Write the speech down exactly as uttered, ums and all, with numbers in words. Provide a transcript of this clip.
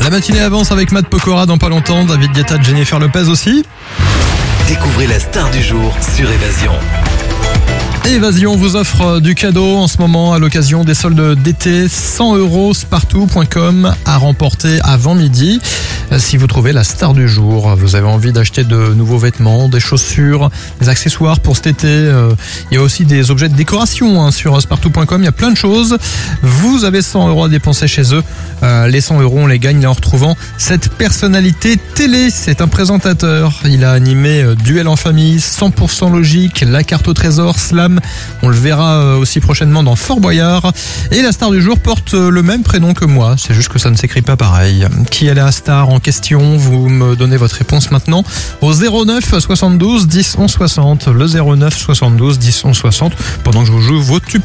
La matinée avance avec Matt Pokora dans pas longtemps, David Guetta, Jennifer Lopez aussi. Découvrez la star du jour sur Évasion. Évasion vous offre du cadeau en ce moment à l'occasion des soldes d'été. cent euros spartou point com à remporter avant midi. Si vous trouvez la star du jour, vous avez envie d'acheter de nouveaux vêtements, des chaussures, des accessoires pour cet été. Il y a aussi des objets de décoration hein, sur spartou point com. Il y a plein de choses. Vous avez cent euros à dépenser chez eux. Euh, les cent euros, on les gagne en retrouvant cette personnalité télé. C'est un présentateur. Il a animé euh, Duel en famille, cent pour cent logique, La carte au trésor, Slam. On le verra euh, aussi prochainement dans Fort Boyard. Et la star du jour porte euh, le même prénom que moi. C'est juste que ça ne s'écrit pas pareil. Qui est la star en question? Vous me donnez votre réponse maintenant au zéro neuf soixante-douze dix onze soixante. Le zéro neuf soixante-douze dix onze soixante pendant que je vous joue vos tubes.